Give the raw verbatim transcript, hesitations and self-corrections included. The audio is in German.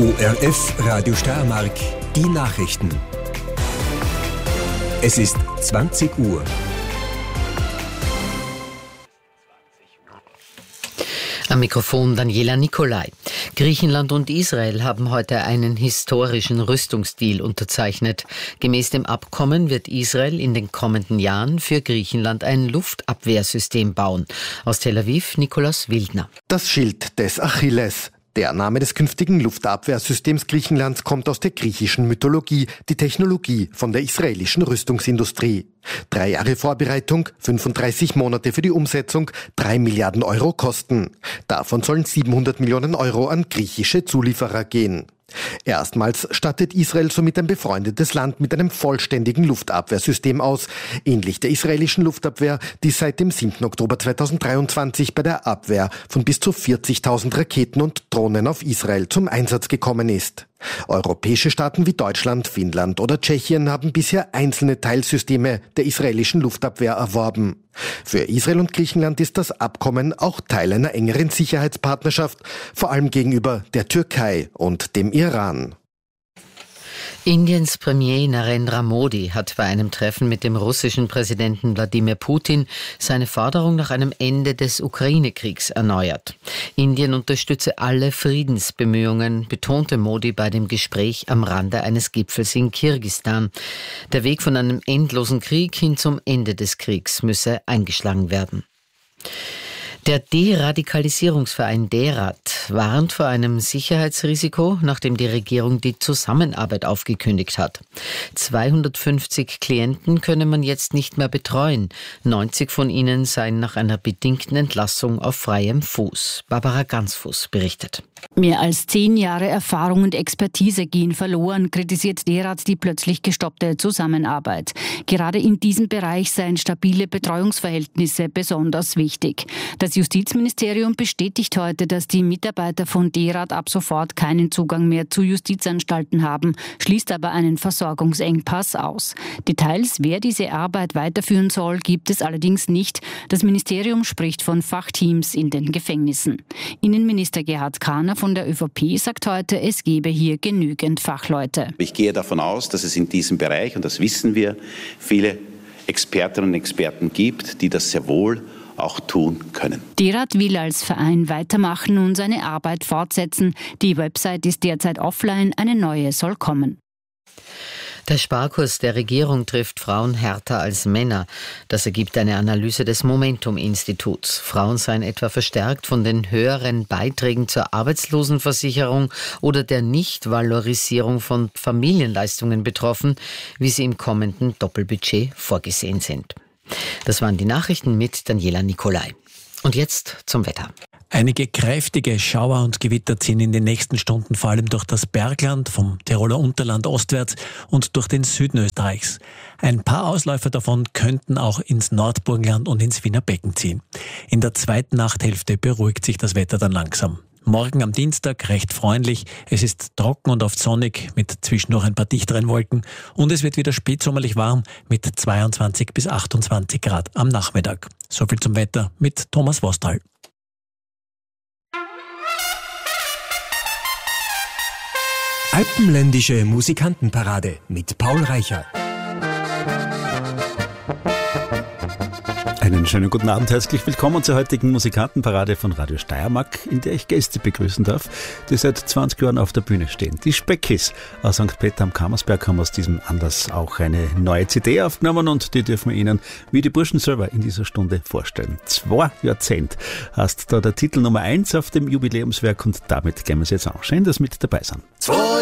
O R F Radio Steiermark, die Nachrichten. Es ist zwanzig Uhr. Am Mikrofon Daniela Nicolai. Griechenland und Israel haben heute einen historischen Rüstungsdeal unterzeichnet. Gemäß dem Abkommen wird Israel in den kommenden Jahren für Griechenland ein Luftabwehrsystem bauen. Aus Tel Aviv, Nikolaus Wildner. Das Schild des Achilles. Der Name des künftigen Luftabwehrsystems Griechenlands kommt aus der griechischen Mythologie, die Technologie von der israelischen Rüstungsindustrie. Drei Jahre Vorbereitung, fünfunddreißig Monate für die Umsetzung, drei Milliarden Euro Kosten. Davon sollen siebenhundert Millionen Euro an griechische Zulieferer gehen. Erstmals stattet Israel somit ein befreundetes Land mit einem vollständigen Luftabwehrsystem aus, ähnlich der israelischen Luftabwehr, die seit dem siebten Oktober zweitausenddreiundzwanzig bei der Abwehr von bis zu vierzigtausend Raketen und Drohnen auf Israel zum Einsatz gekommen ist. Europäische Staaten wie Deutschland, Finnland oder Tschechien haben bisher einzelne Teilsysteme der israelischen Luftabwehr erworben. Für Israel und Griechenland ist das Abkommen auch Teil einer engeren Sicherheitspartnerschaft, vor allem gegenüber der Türkei und dem Iran. Indiens Premier Narendra Modi hat bei einem Treffen mit dem russischen Präsidenten Wladimir Putin seine Forderung nach einem Ende des Ukraine-Kriegs erneuert. Indien unterstütze alle Friedensbemühungen, betonte Modi bei dem Gespräch am Rande eines Gipfels in Kirgisistan. Der Weg von einem endlosen Krieg hin zum Ende des Kriegs müsse eingeschlagen werden. Der Deradikalisierungsverein DERAD warnt vor einem Sicherheitsrisiko, nachdem die Regierung die Zusammenarbeit aufgekündigt hat. zweihundertfünfzig Klienten könne man jetzt nicht mehr betreuen. neunzig von ihnen seien nach einer bedingten Entlassung auf freiem Fuß. Barbara Gansfuß berichtet. Mehr als zehn Jahre Erfahrung und Expertise gehen verloren, kritisiert DERAD die plötzlich gestoppte Zusammenarbeit. Gerade in diesem Bereich seien stabile Betreuungsverhältnisse besonders wichtig. Das Justizministerium bestätigt heute, dass die Mitarbeiter von DERAD ab sofort keinen Zugang mehr zu Justizanstalten haben, schließt aber einen Versorgungsengpass aus. Details, wer diese Arbeit weiterführen soll, gibt es allerdings nicht. Das Ministerium spricht von Fachteams in den Gefängnissen. Innenminister Gerhard Kahner von der ÖVP sagt heute, es gebe hier genügend Fachleute. Ich gehe davon aus, dass es in diesem Bereich, und das wissen wir, viele Expertinnen und Experten gibt, die das sehr wohl auch tun können. DERAD will als Verein weitermachen und seine Arbeit fortsetzen. Die Website ist derzeit offline, eine neue soll kommen. Der Sparkurs der Regierung trifft Frauen härter als Männer. Das ergibt eine Analyse des Momentum-Instituts. Frauen seien etwa verstärkt von den höheren Beiträgen zur Arbeitslosenversicherung oder der Nichtvalorisierung von Familienleistungen betroffen, wie sie im kommenden Doppelbudget vorgesehen sind. Das waren die Nachrichten mit Daniela Nicolai. Und jetzt zum Wetter. Einige kräftige Schauer und Gewitter ziehen in den nächsten Stunden vor allem durch das Bergland, vom Tiroler Unterland ostwärts und durch den Süden Österreichs. Ein paar Ausläufer davon könnten auch ins Nordburgenland und ins Wiener Becken ziehen. In der zweiten Nachthälfte beruhigt sich das Wetter dann langsam. Morgen am Dienstag recht freundlich. Es ist trocken und oft sonnig mit zwischendurch ein paar dichteren Wolken. Und es wird wieder spätsommerlich warm mit zweiundzwanzig bis achtundzwanzig Grad am Nachmittag. So viel zum Wetter mit Thomas Wostal. Alpenländische Musikantenparade mit Paul Reicher. Einen schönen guten Abend, herzlich willkommen zur heutigen Musikantenparade von Radio Steiermark, in der ich Gäste begrüßen darf, die seit zwanzig Jahren auf der Bühne stehen. Die Speckis aus Sankt Peter am Kammersberg haben aus diesem Anlass auch eine neue C D aufgenommen und die dürfen wir Ihnen, wie die Burschen selber, in dieser Stunde vorstellen. Zwei Jahrzehnt heißt da der Titel Nummer eins auf dem Jubiläumswerk und damit gehen wir es jetzt an. Schön, dass Sie mit dabei sind. Zwei